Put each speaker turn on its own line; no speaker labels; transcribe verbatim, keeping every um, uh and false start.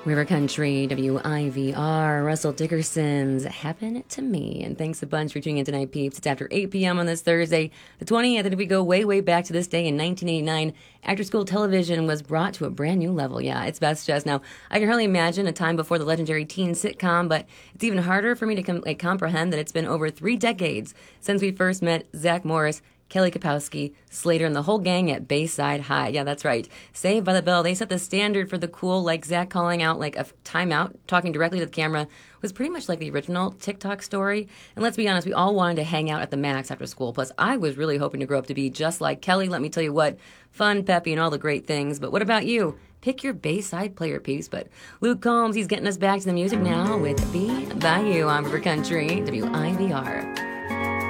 River Country, W I V R, Russell Dickerson's Happen to Me. And thanks a bunch for tuning in tonight, peeps. It's after eight p.m. on this Thursday, the twentieth, and if we go way, way back to this day in nineteen eighty-nine, after-school television was brought to a brand new level. Yeah, it's Best Just. Now, I can hardly imagine a time before the legendary teen sitcom, but it's even harder for me to com- like, comprehend that it's been over three decades since we first met Zach Morris, Kelly Kapowski, Slater, and the whole gang at Bayside High. Yeah, that's right. Saved by the Bell, they set the standard for the cool, like Zach calling out like a timeout, talking directly to the camera, was pretty much like the original TikTok story. And let's be honest, we all wanted to hang out at the Max after school. Plus, I was really hoping to grow up to be just like Kelly. Let me tell you what, fun, peppy, and all the great things. But what about you? Pick your Bayside player piece. But Luke Combs, he's getting us back to the music now with Be By You on River Country, W I V R.